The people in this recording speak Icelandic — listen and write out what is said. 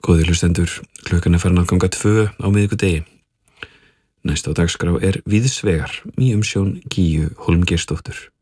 Góðir hlustendur, klukkan farin að ganga 2 á miðvikudegi. Næst á dagskrá Víðsvegar í umsjón Gígju Hólmgeirsdóttur.